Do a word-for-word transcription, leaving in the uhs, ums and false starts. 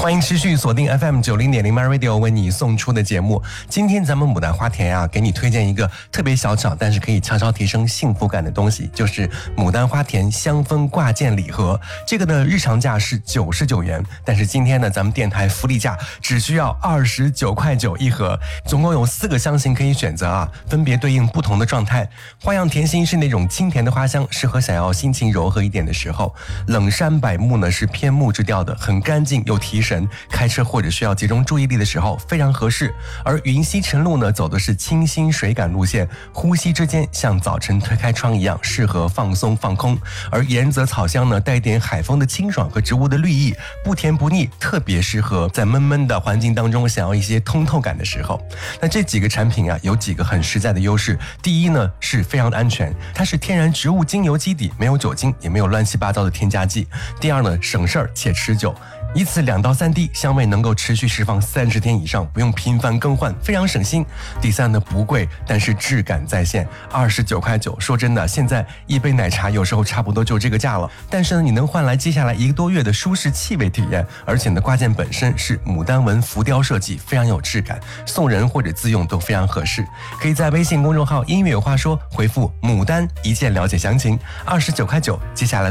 欢迎持续锁定 F M 九零点零 My Radio 为你送出的节目。今天咱们牡丹花田啊，给你推荐一个特别小巧，但是可以悄悄提升幸福感的东西，就是牡丹花田香氛挂件礼盒。这个呢，日常价是九十九元，但是今天呢，咱们电台福利价只需要二十九块九一盒。总共有四个香型可以选择啊，分别对应不同的状态。花样甜心是那种清甜的花香，适合想要心情柔和一点的时候。冷杉柏木呢是偏木质调的，很干净又提神，开车或者需要集中注意力的时候非常合适。而云溪晨露呢走的是清新水感路线，呼吸之间像早晨推开窗一样，适合放松放空。而岩泽草香呢带点海风的清爽和植物的绿意，不甜不腻，特别适合在闷闷的环境当中想要一些通透感的时候。那这几个产品啊有几个很实在的优势。第一呢是非常的安全，它是天然植物精油基底，没有酒精，也没有乱七八糟的添加剂。第二呢省事儿且持久，以此两到三滴，香味能够持续释放三十天以上，不用频繁更换，非常省心。第三呢，不贵，但是质感在线，二十九块九。说真的，现在一杯奶茶有时候差不多就这个价了，但是呢，你能换来接下来一个多月的舒适气味体验，而且呢，挂件本身是牡丹纹浮雕设计，非常有质感，送人或者自用都非常合适。可以在微信公众号“音乐有话说”回复“牡丹”一键了解详情，二十九块九。接下来